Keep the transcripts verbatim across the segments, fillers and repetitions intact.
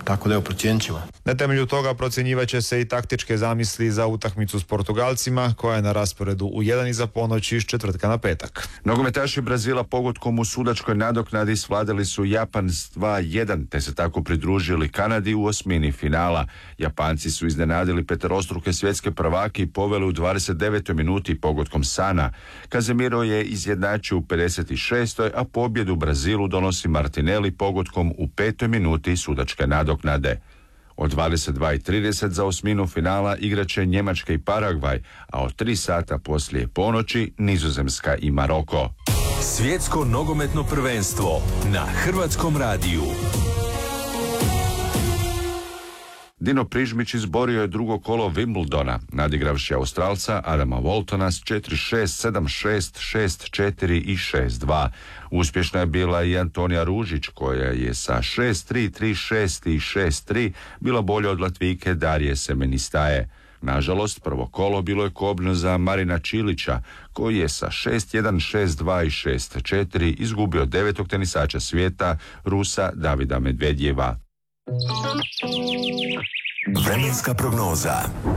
Tako da evo, procijenit ćemo. Na temelju toga procjenjivat će se i taktičke zamisli za utakmicu s Portugalcima, koja je na rasporedu u jedan iza ponoći iz četvrtka na petak. Nogometaši Brazila pogodkom u sudačkoj nadoknadi svladali su Japan s dva jedan, te se tako pridružili Kanadi u osmini finala. Japanci su iznenadili peterostruke svjetske prvake i poveli u dvadeset devetoj minuti pogodkom Sana. Casemiro je izjednačio u pedeset šestoj, a pobjedu Brazilu donosi Martinelli pogodkom u petoj minuti sudačke nadoknade. Od dvadeset dva i trideset za osminu finala igraće Njemačka i Paragvaj, a od tri sata poslije ponoći Nizozemska i Maroko. Svjetsko nogometno prvenstvo na Hrvatskom radiju. Dino Prižmić izborio je drugo kolo Wimbledona, nadigravši Australca Adama Waltona s četiri šest, sedam šest, šest četiri i šest dva. Uspješna je bila i Antonija Ružić, koja je sa šest tri, tri šest i šest tri bila bolja od Latvijke Darije Semenistaje. Nažalost, prvo kolo bilo je kobno za Marina Čilića, koji je sa šest jedan, šest dva i šest četiri izgubio devetog tenisača svijeta, Rusa Davida Medvedjeva. Vremenska prognoza.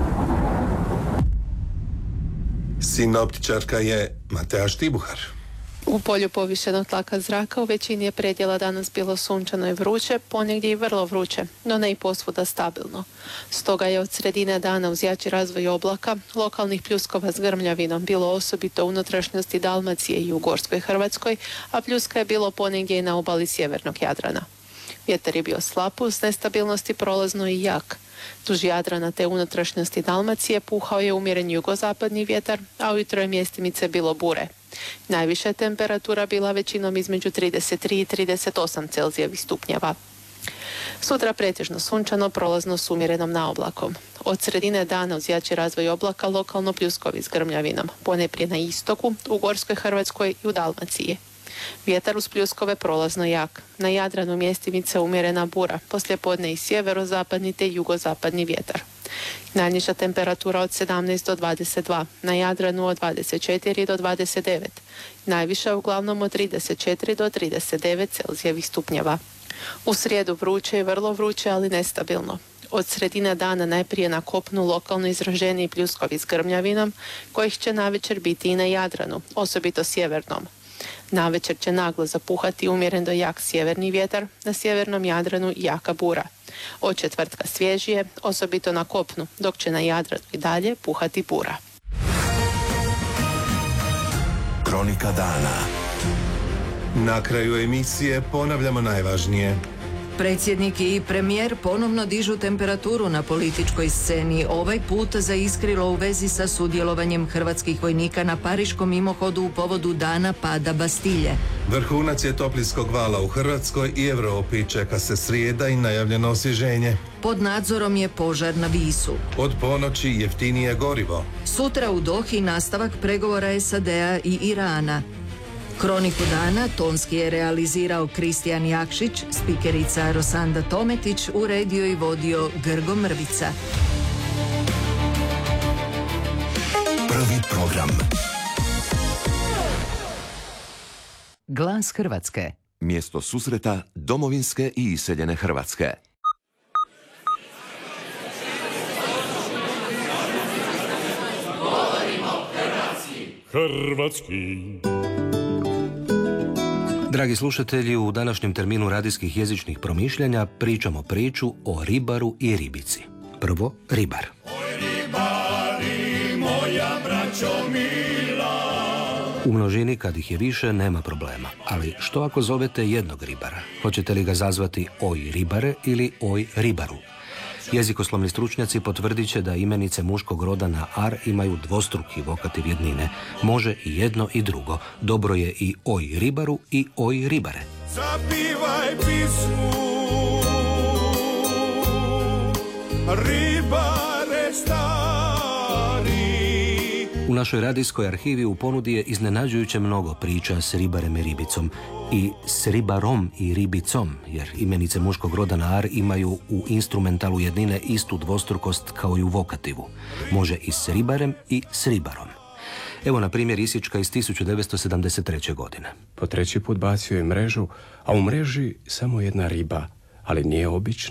Sinoptičarka je Matea Štibuhar. U polju povišenog tlaka zraka u većini je predjela danas bilo sunčano i vruće, ponegdje i vrlo vruće, no ne i posvuda stabilno. Stoga je od sredine dana uz jači razvoj oblaka, lokalnih pljuskova s grmljavinom bilo osobito u unutrašnjosti Dalmacije i u Gorskoj Hrvatskoj, a pljuska je bilo ponegdje i na obali sjevernog Jadrana. Vjetar je bio slab uz nestabilnosti prolazno i jak. Duž Jadrana te unutrašnjosti Dalmacije puhao je umjeren jugozapadni vjetar, a ujutro je mjestimice bilo bure. Najviša je temperatura bila većinom između trideset tri i trideset osam Celzijevih stupnjeva. Sutra pretežno sunčano, prolazno s umjerenom naoblakom. Od sredine dana uz jači razvoj oblaka lokalno pljuskovi s grmljavinom, ponajprije na istoku, u Gorskoj Hrvatskoj i u Dalmaciji. Vjetar uz pljuskove prolazno jak. Na Jadranu mjestimice umjerena bura, poslijepodne i sjeverozapadni te jugozapadni vjetar. Najniža temperatura od sedamnaest do dvadeset dva, na Jadranu od dvadeset četiri do dvadeset devet. Najviša uglavnom od trideset četiri do trideset devet Celzijevih stupnjeva. U srijedu vruće i vrlo vruće, ali nestabilno. Od sredine dana najprije na kopnu lokalno izraženiji pljuskovi s grmljavinom, kojih će navečer biti i na Jadranu, osobito sjevernom. Navečer će naglo zapuhati umjeren do jak sjeverni vjetar, na sjevernom Jadranu jaka bura. Od četvrtka svježije, osobito na kopnu, dok će na Jadranu i dalje puhati bura. Kronika dana. Na kraju emisije ponavljamo najvažnije. Predsjednik i premijer ponovno dižu temperaturu na političkoj sceni, ovaj put zaiskrilo u vezi sa sudjelovanjem hrvatskih vojnika na pariškom mimohodu u povodu dana pada Bastilje. Vrhunac je toplinskog vala u Hrvatskoj i Europi, čeka se srijeda i najavljeno osvježenje. Pod nadzorom je požar na Visu. Od ponoći jeftinije gorivo. Sutra u Dohi nastavak pregovora S A D-a i Irana. Kroniku dana tonski je realizirao Kristijan Jakšić, spikerica Rosanda Tometić, uredio i vodio Grgo Mrvica. Prvi program. Glas Hrvatske. Mjesto susreta domovinske i iseljene Hrvatske. Hrvatski. Dragi slušatelji, u današnjem terminu radijskih jezičnih promišljanja pričamo priču o ribaru i ribici. Prvo, ribar. Oj ribari, moja braćo mila. U množini, kad ih je više, nema problema. Ali što ako zovete jednog ribara? Hoćete li ga zazvati oj ribare ili oj ribaru? Jezikoslovni stručnjaci potvrdit će da imenice muškog roda na ar imaju dvostruki vokativ jednine. Može i jedno i drugo. Dobro je i oj ribaru i oj ribare. Zapivaj pismu, ribare stari. U našoj radijskoj arhivi u ponudi je iznenađujuće mnogo priča s ribarem i ribicom. I s ribarom i ribicom, jer imenice muškog roda na ar imaju u instrumentalu jednine istu dvostrukost kao i u vokativu. Može i s ribarem i s ribarom. Evo na primjer isječka iz tisuću devetsto sedamdeset treće. godine. Po treći put bacio je mrežu, a u mreži samo jedna riba, ali nije obična.